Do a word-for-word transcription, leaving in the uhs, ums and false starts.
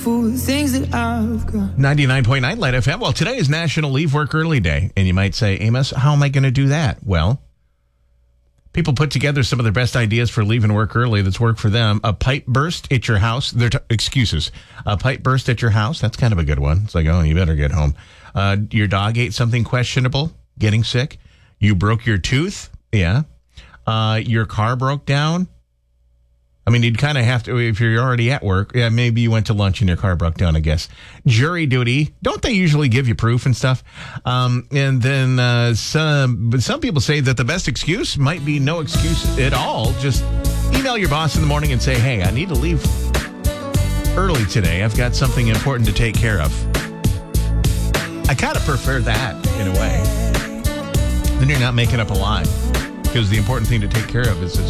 for the things that I've got. ninety-nine point nine Light F M. Well, today is National Leave Work Early Day. And you might say, Amos, how am I going to do that? Well, people put together some of their best ideas for leaving work early that's worked for them. A pipe burst at your house. They're t- excuses. A pipe burst at your house. That's kind of a good one. It's like, oh, you better get home. Uh, your dog ate something questionable. Getting sick. You broke your tooth. Yeah. Uh, your car broke down. I mean, you'd kind of have to, if you're already at work, yeah, maybe you went to lunch and your car broke down, I guess. Jury duty. Don't they usually give you proof and stuff? Um, and then uh, some, but some people say that the best excuse might be no excuse at all. Just email your boss in the morning and say, hey, I need to leave early today. I've got something important to take care of. I kind of prefer that in a way. Then you're not making up a lie, because the important thing to take care of is